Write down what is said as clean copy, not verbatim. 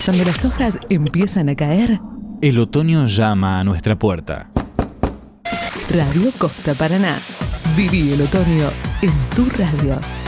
Cuando las hojas empiezan a caer, El otoño llama a nuestra puerta. Radio Costa Paraná. Viví el otoño en tu radio.